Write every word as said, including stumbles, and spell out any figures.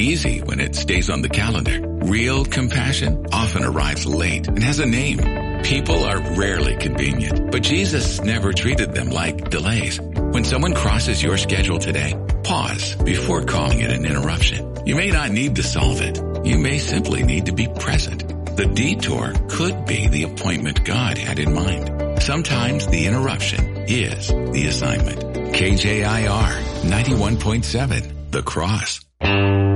easy when it stays on the calendar. Real compassion often arrives late and has a name. People are rarely convenient, but Jesus never treated them like delays. When someone crosses your schedule today, pause before calling it an interruption. You may not need to solve it. You may simply need to be present. The detour could be the appointment God had in mind. Sometimes the interruption is the assignment. K J I R ninety-one point seven, The Cross.